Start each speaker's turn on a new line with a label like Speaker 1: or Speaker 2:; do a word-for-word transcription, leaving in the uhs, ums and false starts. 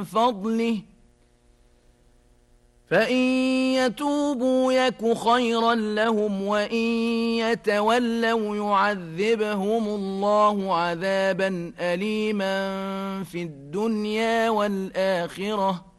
Speaker 1: فضله فإن يتوبوا يك خيرا لهم وإن يتولوا يعذبهم الله عذابا أليما في الدنيا والآخرة